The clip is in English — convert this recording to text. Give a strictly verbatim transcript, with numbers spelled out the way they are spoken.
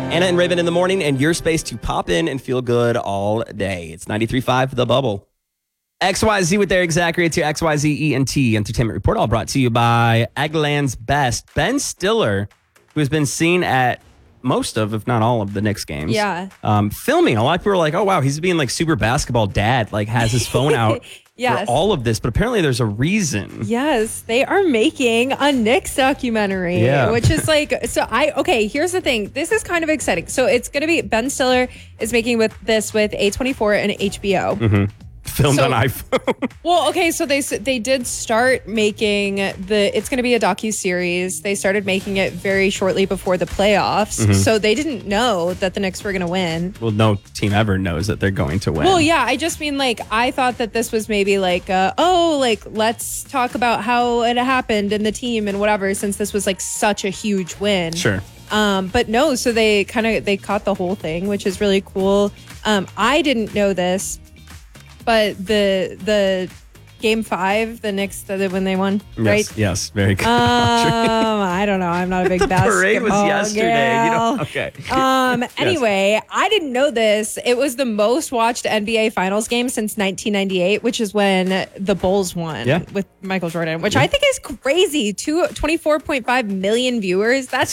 Anna and Raven in the morning, and your space to pop in and feel good all day. It's ninety-three point five The Bubble. X Y Z with Eric Zachary. It's your X Y Z E N T Entertainment Report, all brought to you by Eggland's Best. Ben Stiller, who has been seen at most of, if not all of, the Knicks games. Yeah. Um, filming. A lot of people are like, oh, wow, he's being like super basketball dad, like has his phone out yes. for all of this. But apparently there's a reason. Yes, they are making a Knicks documentary, yeah. which is like, so I, okay, here's the thing. This is kind of exciting. So it's going to be, Ben Stiller is making with this with A twenty-four and H B O. Mm-hmm. Filmed so, on iPhone. Well, okay, so they they did start making the, it's going to be a docuseries. They started making it very shortly before the playoffs. Mm-hmm. So they didn't know that the Knicks were going to win. Well, no team ever knows that they're going to win. Well, yeah, I just mean like, I thought that this was maybe like, uh, oh, like, let's talk about how it happened and the team and whatever, since this was like such a huge win. Sure. Um, but no, so they kind of, they caught the whole thing, which is really cool. Um, I didn't know this. But the the game five, the Knicks, the, when they won, yes, right? Yes, very good. Um, I don't know. I'm not a big the basketball parade was yesterday. Girl. You know, okay. Um. Yes. Anyway, I didn't know this. It was the most watched N B A Finals game since nineteen ninety-eight, which is when the Bulls won yeah. with Michael Jordan, which yeah. I think is crazy. Two, twenty-four point five million viewers. That's